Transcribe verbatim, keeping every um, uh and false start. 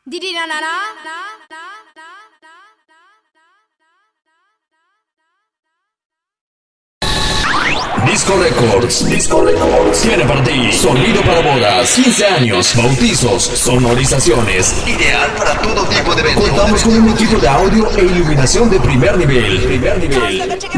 Disco Records, Disco Records tiene para ti sonido para bodas, quince años, bautizos, sonorizaciones, ideal para todo tipo de eventos. Contamos con un equipo de audio e iluminación de primer nivel. Primer nivel.